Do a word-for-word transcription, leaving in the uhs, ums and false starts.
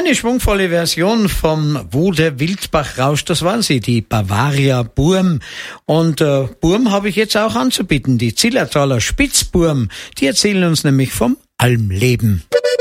Eine schwungvolle Version vom Wo der Wildbach rauscht, das waren sie, die Bavaria Burm. Und äh, Burm habe ich jetzt auch anzubieten, die Zillertaler Spitzburm. Die erzählen uns nämlich vom Almleben.